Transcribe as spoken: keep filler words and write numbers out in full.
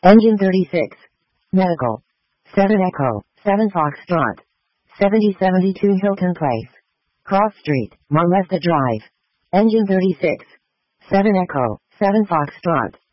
Engine thirty-six. Medical. seven Echo, seven Foxtrot. seventy seventy-two Hilton Place. Cross Street, Marletta Drive. Engine thirty-six. seven Echo, seven Foxtrot.